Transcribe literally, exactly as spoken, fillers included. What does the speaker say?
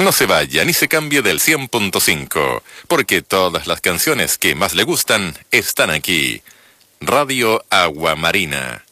No se vaya ni se cambie del cien punto cinco, porque todas las canciones que más le gustan están aquí. Radio Agua Marina.